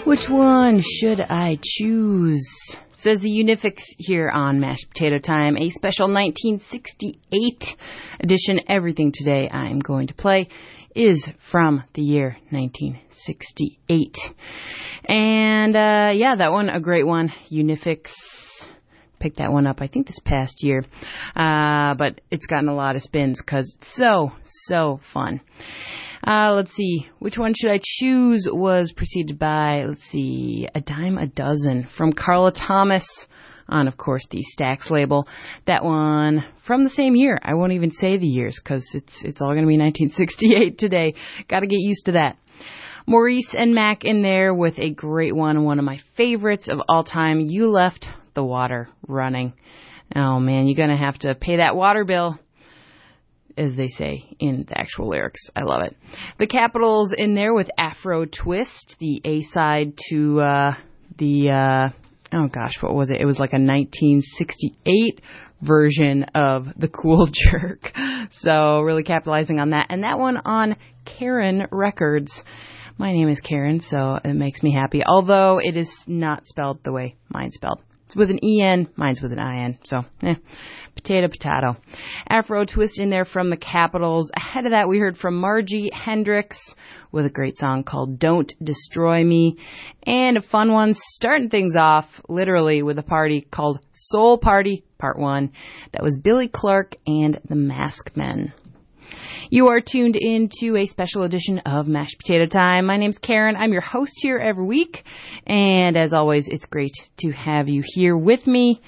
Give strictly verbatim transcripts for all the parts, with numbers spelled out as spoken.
Which one should I choose? Says the Unifix here on Mashed Potato Time, a special nineteen sixty-eight edition. Everything today I'm going to play is from the year nineteen sixty-eight. And, uh, yeah, that one, a great one. Unifix. Picked that one up, I think, this past year. Uh, but it's gotten a lot of spins because it's so, so fun. Uh, let's see. Which one should I choose was preceded by, let's see, A Dime a Dozen from Carla Thomas on, of course, the Stax label. That one from the same year. I won't even say the years because it's, it's all going to be nineteen sixty-eight today. Got to get used to that. Maurice and Mac in there with a great one, one of my favorites of all time. You Left the Water Running. Oh, man, you're going to have to pay that water bill, as they say in the actual lyrics. I love it. The Capitals in there with Afro Twist, the A-side to uh, the, uh, oh gosh, what was it? It was like a nineteen sixty-eight version of The Cool Jerk. So really capitalizing on that. And that one on Karen Records. My name is Karen, so it makes me happy. Although it is not spelled the way mine's spelled. It's with an E N, mine's with an I N. So, eh, potato, potato. Afro Twist in there from the Capitals. Ahead of that, we heard from Margie Hendricks with a great song called Don't Destroy Me. And a fun one, starting things off literally with a party called Soul Party Part one. That was Billy Clark and the Masked Men. You are tuned into a special edition of Mashed Potato Time. My name's Karen. I'm your host here every week. And as always, it's great to have you here with me.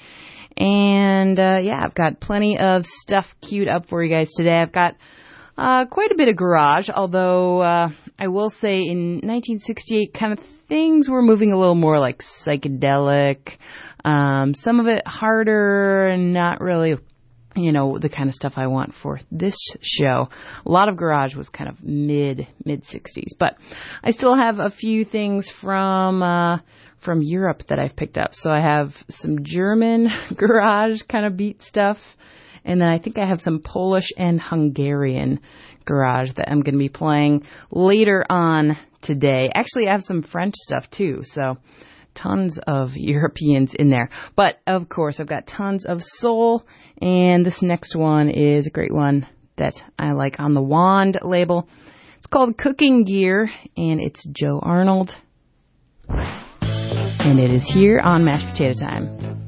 And, uh, yeah, I've got plenty of stuff queued up for you guys today. I've got uh, quite a bit of garage, although uh, I will say in nineteen sixty-eight, kind of things were moving a little more like psychedelic. Um, some of it harder and not really, you know, the kind of stuff I want for this show. A lot of garage was kind of mid, mid-sixties. But I still have a few things from uh, from Europe that I've picked up. So I have some German garage kind of beat stuff. And then I think I have some Polish and Hungarian garage that I'm going to be playing later on today. Actually, I have some French stuff too. So tons of Europeans in there. But, of course, I've got tons of soul. And this next one is a great one that I like on the Wand label. It's called Cooking Gear, and it's Joe Arnold. And it is here on Mashed Potato Time.